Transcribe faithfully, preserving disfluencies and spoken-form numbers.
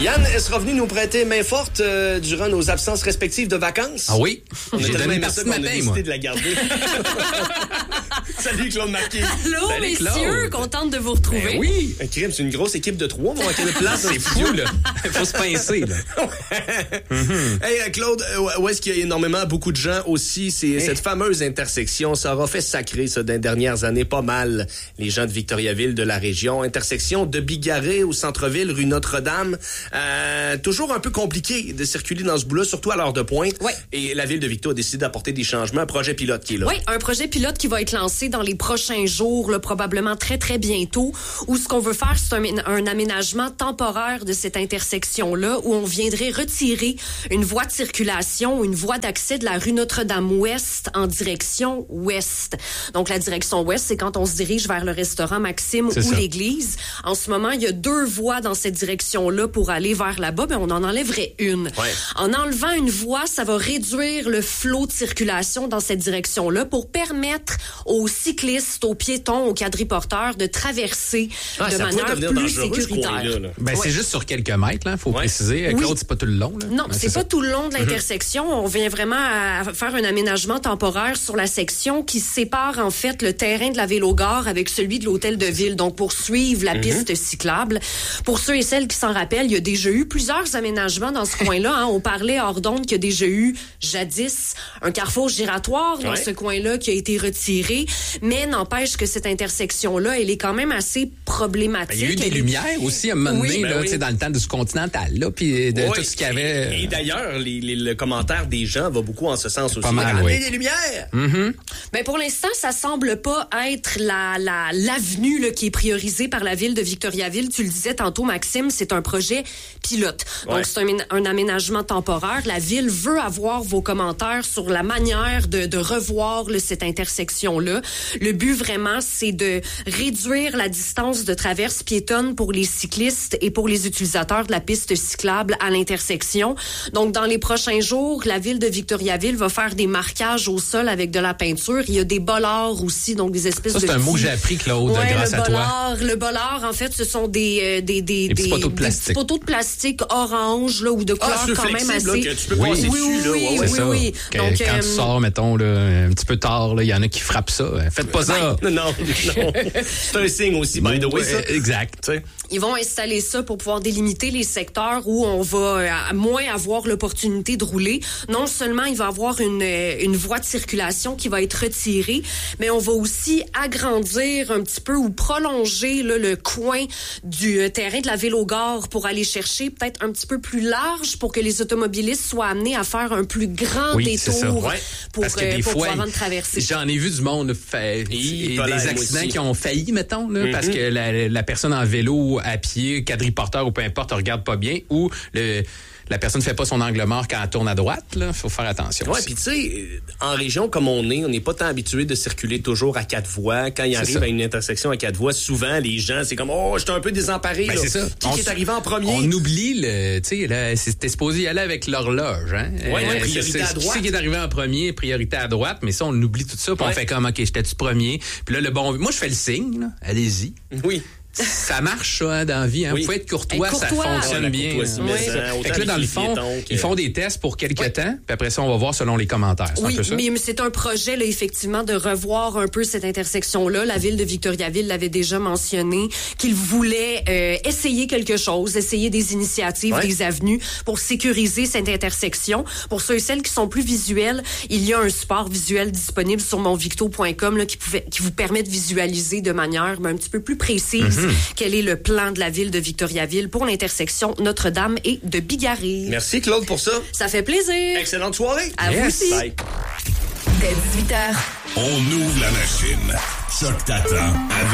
Yann, elle sera venue nous prêter main forte euh, durant nos absences respectives de vacances. Ah oui? On a J'ai tellement donné aimé partie ça de qu'on a matin, décidé moi. de la garder. Salut Claude Marquis. Allô, Salut, messieurs, Claude. contente de vous retrouver. Ben oui! Un crime, c'est une grosse équipe de trois. On va manquer de place. C'est fou, là. Faut se pincer, là. Mm-hmm. Hey, euh, Claude, euh, où est-ce qu'il y a énormément, beaucoup de gens aussi, c'est hey. Cette fameuse intersection, ça aura fait sacrer, ça, dans les dernières années, pas mal, les gens de Victoriaville, de la région. Intersection de Bigarré au centre-ville, rue Notre-Dame. Euh, toujours un peu compliqué de circuler dans ce bout-là, surtout à l'heure de pointe. Ouais. Et la Ville de Victo a décidé d'apporter des changements. Un projet pilote qui est là. Oui, un projet pilote qui va être lancé dans les prochains jours, là, probablement très, très bientôt, où ce qu'on veut faire, c'est un, un aménagement temporaire de cette intersection-là, où on viendrait retirer une voie de circulation, une voie d'accès de la rue Notre-Dame-Ouest en direction ouest. Donc, la direction ouest, c'est quand on se dirige vers le restaurant Maxime C'est ou ça. l'église. En ce moment, il y a deux voies dans cette direction-là pour aller vers là-bas, mais on en enlèverait une. Ouais. En enlevant une voie, ça va réduire le flot de circulation dans cette direction-là pour permettre aux cyclistes, aux piétons, aux quadriporteurs de traverser Ah, de ça manière pourrait devenir plus dangereux, ce sécuritaire. coin-là, là. Ben, Ouais. c'est juste sur quelques mètres, là. Faut Ouais. préciser. Oui. Claude, c'est pas tout le long, là. Non, Ben, c'est pas ça. tout le long de l'intersection. On vient vraiment à faire un aménagement temporaire sur la section qui sépare en fait le terrain de la Vélogare avec celui de l'hôtel de ville. Donc pour suivre la piste cyclable. Pour ceux et celles qui s'en rappellent, il y a déjà eu plusieurs aménagements dans ce coin-là. Hein. On parlait hors d'onde qu'il y a déjà eu jadis un carrefour giratoire dans Ouais. ce coin-là qui a été retiré. Mais n'empêche que cette intersection-là, elle est quand même assez problématique. Ben, il y a eu des Elle est- lumières aussi à un moment Oui, donné, ben là, oui. tu sais, dans le temps du continental, là, puis de Ouais. tout ce qu'il y avait. Et, et d'ailleurs, les, les, le commentaire des gens va beaucoup en ce sens aussi. Pas mal, Regardez oui. les lumières! Ben pour l'instant, ça semble pas être la la l'avenue là, qui est priorisée par la ville de Victoriaville. Tu le disais tantôt, Maxime, c'est un projet pilote. Ouais. Donc c'est un, un aménagement temporaire. La ville veut avoir vos commentaires sur la manière de, de revoir là, cette intersection-là. Le but vraiment, c'est de réduire la distance de traverse piétonne pour les cyclistes et pour les utilisateurs de la piste cyclable à l'intersection. Donc dans les prochains jours, la ville de Victoriaville va faire des marquages au sol avec de la peinture. Il y a des bollards aussi, donc des espèces Ça, de c'est un mot que petits- j'ai appris, Claude, Ouais, grâce le à toi. bollard, le bollard, en fait, ce sont des euh, des des Des petits poteaux de des plastique. petits poteaux de plastique orange là ou de couleur Ah, ceux quand même flexibles, assez. là, que tu peux Oui. passer Oui, dessus. oui, là. oui, Ouais, oui, ouais. C'est ça. oui. Que- Donc, quand euh, tu sors, mettons, là, un petit peu tard, là, il y en a qui frappent ça. Faites pas ça. Non, non, non. C'est un signe aussi, by the way, ça. Ouais, exact. Tu sais. Ils vont installer ça pour pouvoir délimiter les secteurs où on va euh, à moins avoir l'opportunité de rouler. Non seulement il va y avoir une, euh, une voie de circulation qui va être retirée, mais on va aussi agrandir un petit peu ou prolonger là, le coin du euh, terrain de la Vélogare pour aller chercher peut-être un petit peu plus large pour que les automobilistes soient amenés à faire un plus grand Oui, c'est ça. détour Ouais. pour, Parce que euh, des pour fois, pouvoir en traverser. j'en ai vu du monde fait Et et pas des l'air, moi accidents aussi. qui ont failli, mettons, là, parce que la, la personne en vélo, à pied, quadriporteur ou peu importe, regarde pas bien, ou le, la personne ne fait pas son angle mort quand elle tourne à droite. Il faut faire attention. Ouais, aussi. puis tu sais, en région comme on est, on n'est pas tant habitué de circuler toujours à quatre voies. Quand il arrive ça. à une intersection à quatre voies, souvent les gens, c'est comme oh, j'étais un peu désemparé. Ben, là. c'est ça. Qui, On qui est s- arrivé en premier? On oublie le, tu sais, là, c'était supposé y aller avec l'horloge, hein. Ouais, ouais, priorité c'est- à c'est- droite. Qui c'est qui est arrivé en premier, priorité à droite, mais ça, on oublie tout ça, puis Ouais. on fait comme, OK, j'étais-tu premier? Puis là, le bon, moi, je fais le signe, là, allez-y. Oui. Ça marche, ça, hein, dans la vie. Hein. Oui. Vous pouvez être courtois, Être courtois. ça fonctionne Ouais, la bien. courtoisie, hein. mais Oui. ça, autant Fait que là, dans avec le les fond, piétons que- ils font des tests pour quelques Oui. temps, puis après ça, on va voir selon les commentaires. C'est Oui, un peu ça? mais, mais c'est un projet, là, effectivement, de revoir un peu cette intersection-là. La ville de Victoriaville l'avait déjà mentionné, qu'il voulait euh, essayer quelque chose, essayer des initiatives, Ouais. des avenues pour sécuriser cette intersection. Pour ceux et celles qui sont plus visuels, il y a un support visuel disponible sur monvicto point com là, qui, pouvait, qui vous permet de visualiser de manière ben, un petit peu plus précise quel est le plan de la ville de Victoriaville pour l'intersection Notre-Dame et de Bigarré. Merci Claude pour ça. Ça fait plaisir. Excellente soirée. À vous Yes. aussi. Bye. Dès dix-huit heures. On ouvre la machine. Choc t'attend avec